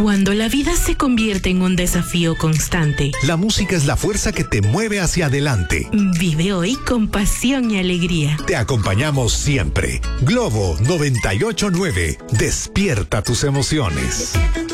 Cuando la vida se convierte en un desafío constante, la música es la fuerza que te mueve hacia adelante. Vive hoy con pasión y alegría. Te acompañamos siempre. Globo 98.9. Despierta tus emociones.